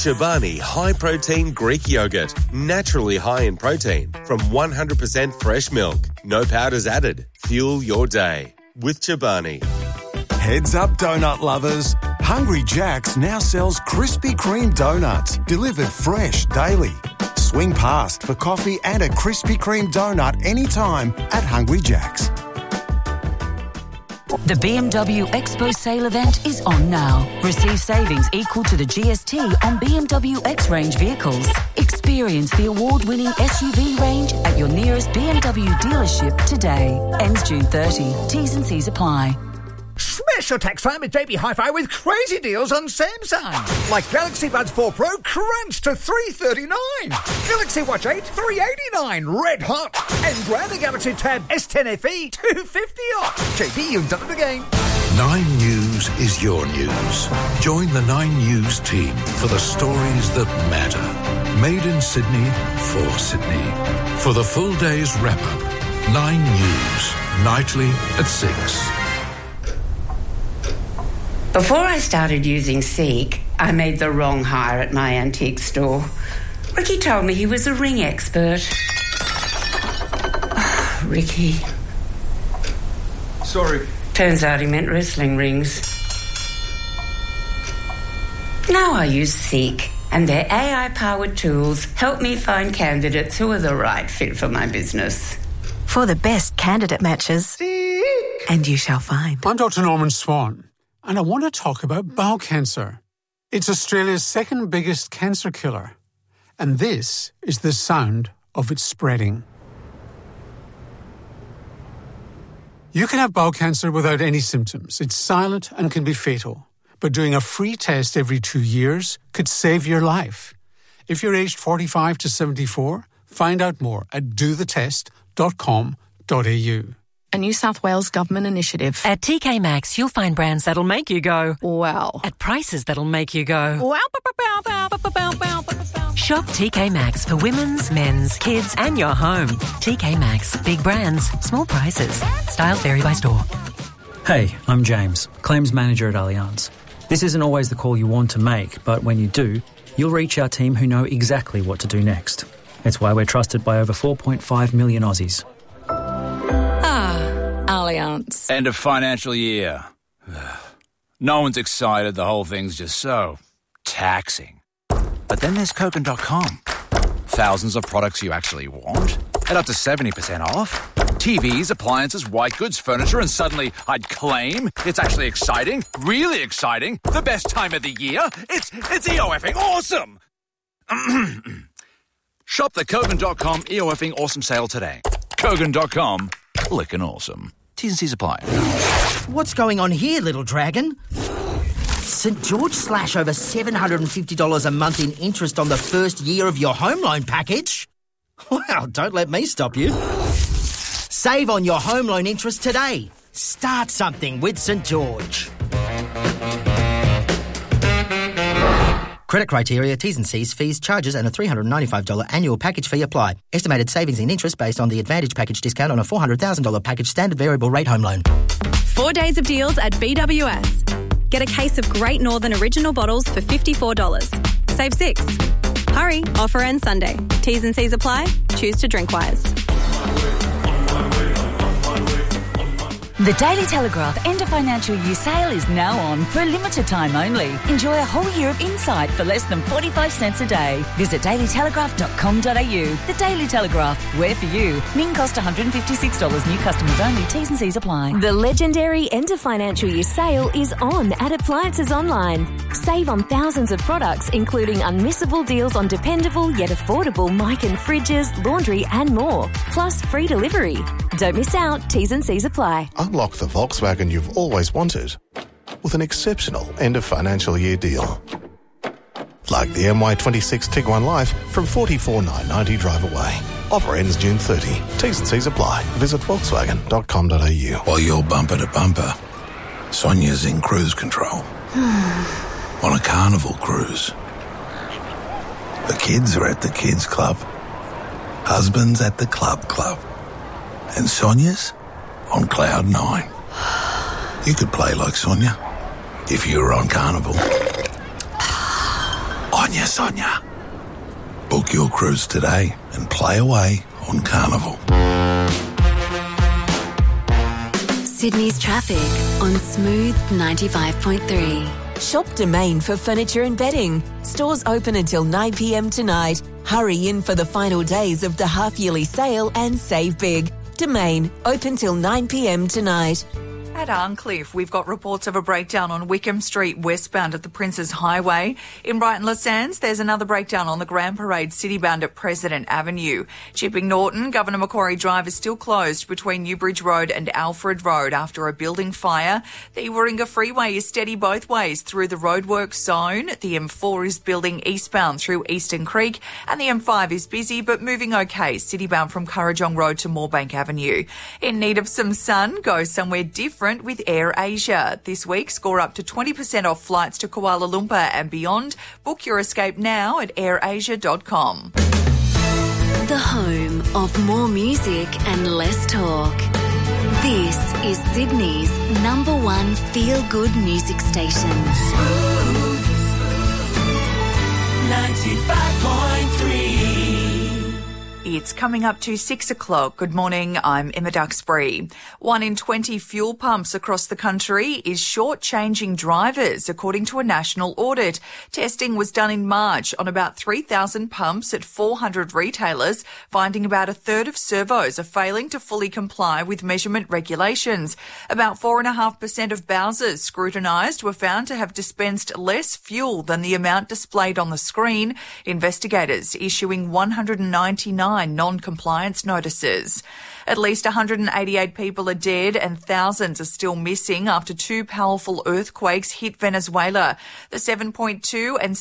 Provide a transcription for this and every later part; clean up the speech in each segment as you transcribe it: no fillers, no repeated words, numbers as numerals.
Chobani high-protein Greek yogurt, naturally high in protein from 100% fresh milk. No powders added. Fuel your day with Chobani. Heads up, donut lovers. Hungry Jack's now sells Krispy Kreme donuts, delivered fresh daily. Swing past for coffee and a Krispy Kreme donut anytime at Hungry Jack's. The BMW Expo sale event is on now. Receive savings equal to the GST on BMW X-Range vehicles. Experience the award-winning SUV range at your nearest BMW dealership today. Ends June 30. T's and C's apply. Smash your tax time at JB Hi-Fi with crazy deals on Samsung. Like Galaxy Buds 4 Pro crunched to $339. Galaxy Watch 8, $389. Red hot. And grab the Galaxy Tab S10 FE, $250 off. JB, you've done it again. 9 News is your news. Join the 9 News team for the stories that matter. Made in Sydney, for Sydney. For the full day's wrap-up, 9 News, nightly at 6. Before I started using Seek, I made the wrong hire at my antique store. Ricky told me he was a ring expert. Oh, Ricky. Sorry. Turns out he meant wrestling rings. Now I use Seek, and their AI-powered tools help me find candidates who are the right fit for my business. For the best candidate matches. Seek. And you shall find. I'm Dr. Norman Swan, and I want to talk about bowel cancer. It's Australia's second biggest cancer killer, and this is the sound of it spreading. You can have bowel cancer without any symptoms. It's silent and can be fatal, but doing a free test every 2 years could save your life. If you're aged 45 to 74, find out more at dothetest.com.au. A New South Wales government initiative. At TK Maxx, you'll find brands that'll make you go, wow. At prices that'll make you go, wow. Shop TK Maxx for women's, men's, kids and your home. TK Maxx. Big brands, small prices. Styles vary by store. Hey, I'm James, Claims Manager at Allianz. This isn't always the call you want to make, but when you do, you'll reach our team who know exactly what to do next. It's why we're trusted by over 4.5 million Aussies. Allianz. End of financial year. No one's excited. The whole thing's just so taxing. But then there's Kogan.com. Thousands of products you actually want at up to 70% off. TVs, appliances, white goods, furniture, and suddenly I'd claim it's actually exciting, really exciting, the best time of the year. It's EOFing awesome. Shop the Kogan.com EOFing awesome sale today. Kogan.com, clickin' awesome. T's and C's apply. What's going on here, little dragon? St. George slash over $750 a month in interest on the first year of your home loan package? Wow, don't let me stop you. Save on your home loan interest today. Start something with St. George. Credit criteria, T's and C's, fees, charges and a $395 annual package fee apply. Estimated savings in interest based on the Advantage package discount on a $400,000 package standard variable rate home loan. 4 days of deals at BWS. Get a case of Great Northern Original bottles for $54. Save 6. Hurry, offer ends Sunday. T's and C's apply. Choose to drink wise. The Daily Telegraph End of Financial Year sale is now on for a limited time only. Enjoy a whole year of insight for less than 45 cents a day. Visit dailytelegraph.com.au. The Daily Telegraph, where for you. Min cost $156. New customers only. T's and C's apply. The legendary End of Financial Year sale is on at Appliances Online. Save on thousands of products, including unmissable deals on dependable yet affordable mic and fridges, laundry and more. Plus free delivery. Don't miss out. T's and C's apply. Unlock the Volkswagen you've always wanted with an exceptional end of financial year deal. Like the MY26 Tiguan Life from $44,990 drive away. Offer ends June 30. T's and C's apply. Visit Volkswagen.com.au. While you're bumper to bumper, Sonia's in cruise control. On a carnival cruise. The kids are at the kids club. Husband's at the club. And Sonia's on cloud 9. You could play like Sonia if you were on Carnival. On Sonia, Sonia. Book your cruise today and play away on Carnival. Sydney's traffic on Smooth 95.3. Shop Domain for furniture and bedding. Stores open until 9 p.m. tonight. Hurry in for the final days of the half-yearly sale and save big. Domain, open till 9 p.m. tonight. At Arncliffe, we've got reports of a breakdown on Wickham Street westbound at the Princes Highway. In Brighton Le Sands, there's another breakdown on the Grand Parade citybound at President Avenue. Chipping Norton, Governor Macquarie Drive is still closed between Newbridge Road and Alfred Road after a building fire. The Warringah Freeway is steady both ways through the roadworks zone. The M4 is building eastbound through Eastern Creek, and the M5 is busy but moving okay, citybound from Kurrajong Road to Moorebank Avenue. In need of some sun, go somewhere different with Air Asia. This week, score up to 20% off flights to Kuala Lumpur and beyond. Book your escape now at airasia.com. The home of more music and less talk. This is Sydney's #1 feel-good music station. 95.3. It's coming up to 6 o'clock. Good morning, I'm Emma Duxbury. 1 in 20 fuel pumps across the country is short-changing drivers, according to a national audit. Testing was done in March on about 3,000 pumps at 400 retailers, finding about a third of servos are failing to fully comply with measurement regulations. About 4.5% of Bowsers scrutinised were found to have dispensed less fuel than the amount displayed on the screen. Investigators issuing 199 non-compliance notices. At least 188 people are dead and thousands are still missing after 2 powerful earthquakes hit Venezuela. The 7.2 and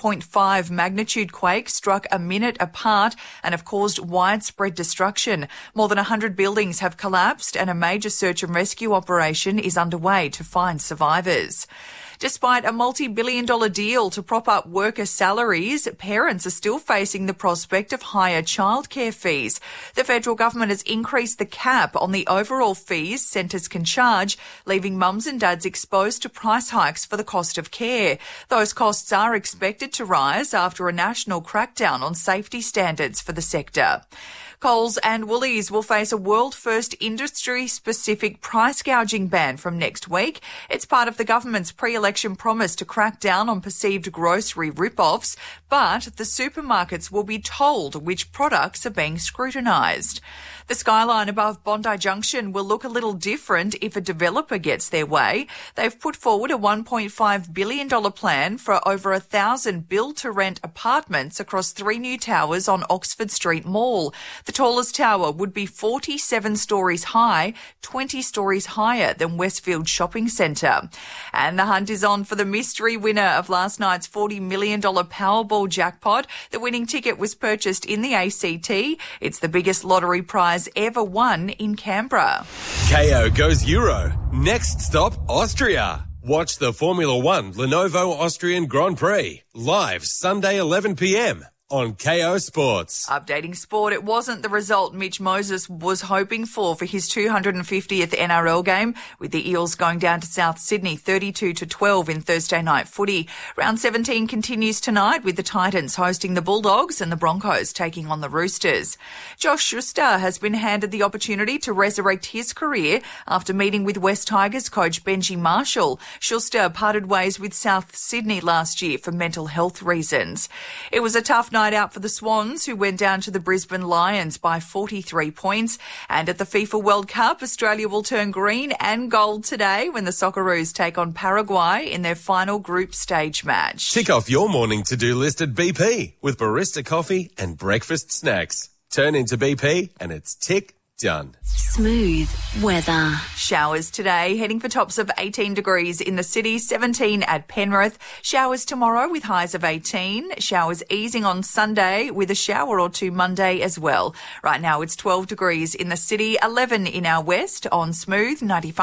7.5 magnitude quakes struck a minute apart and have caused widespread destruction. More than 100 buildings have collapsed and a major search and rescue operation is underway to find survivors. Despite a multi-billion-dollar deal to prop up worker salaries, parents are still facing the prospect of higher childcare fees. The federal government has increased the cap on the overall fees centres can charge, leaving mums and dads exposed to price hikes for the cost of care. Those costs are expected to rise after a national crackdown on safety standards for the sector. Coles and Woolies will face a world-first industry-specific price gouging ban from next week. It's part of the government's pre-election promise to crack down on perceived grocery rip-offs, but the supermarkets will be told which products are being scrutinised. The skyline above Bondi Junction will look a little different if a developer gets their way. They've put forward a $1.5 billion plan for over 1,000 build-to-rent apartments across 3 new towers on Oxford Street Mall. The tallest tower would be 47 stories high, 20 stories higher than Westfield Shopping Centre. And the hunt is on for the mystery winner of last night's $40 million Powerball jackpot. The winning ticket was purchased in the ACT. It's the biggest lottery prize ever won in Canberra. KO goes Euro. Next stop, Austria. Watch the Formula One Lenovo Austrian Grand Prix live Sunday 11 p.m. on KO Sports. Updating sport, it wasn't the result Mitch Moses was hoping for his 250th NRL game, with the Eels going down to South Sydney 32-12 in Thursday night footy. Round 17 continues tonight with the Titans hosting the Bulldogs and the Broncos taking on the Roosters. Josh Schuster has been handed the opportunity to resurrect his career after meeting with West Tigers coach Benji Marshall. Schuster parted ways with South Sydney last year for mental health reasons. It was a tough night out for the Swans, who went down to the Brisbane Lions by 43 points. And at the FIFA World Cup, Australia will turn green and gold today when the Socceroos take on Paraguay in their final group stage match. Tick off your morning to-do list at BP with barista coffee and breakfast snacks. Turn into BP and it's tick done. Smooth weather. Showers today, heading for tops of 18 degrees in the city, 17 at Penrith. Showers tomorrow with highs of 18. Showers easing on Sunday with a shower or two Monday as well. Right now it's 12 degrees in the city, 11 in our west on Smooth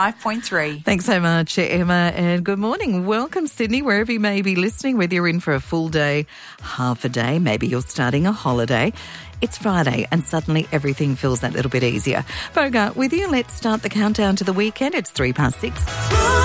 95.3. Thanks so much, Emma, and good morning. Welcome, Sydney, wherever you may be listening, whether you're in for a full day, half a day, maybe you're starting a holiday. It's Friday and suddenly everything feels that little bit easier. Bogart with you. Let's start the countdown to the weekend. It's 6:03.